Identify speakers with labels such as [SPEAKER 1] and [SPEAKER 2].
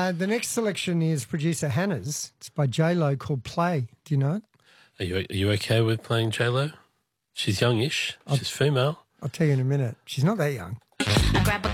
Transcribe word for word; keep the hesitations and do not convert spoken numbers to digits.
[SPEAKER 1] Uh, the next selection is producer Hannah's. It's by J-Lo called Play. Do you know it?
[SPEAKER 2] Are you, are you okay with playing J-Lo? She's youngish. She's female.
[SPEAKER 1] I'll tell you in a minute. She's not that young.
[SPEAKER 3] I grab a